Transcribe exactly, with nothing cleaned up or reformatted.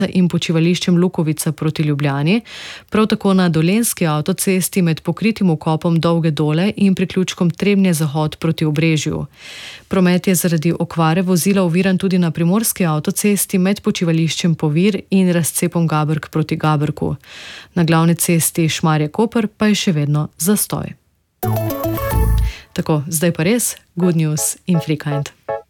in počivališčem Lukovica proti Ljubljani, prav tako na dolenjski avtocesti med pokritim vkopom Dolge Dole in priključkom Trebnje-Zahod proti Obrežju. Promet je zaradi okvare vozila oviran tudi na primorski avtocesti med počivališčem Povir in razcepom Gaberk proti Gaberku. Na glavni cesti Šmarje-Koper pa je še vedno zastoj. Tako, zdaj pa res, good news in free kind.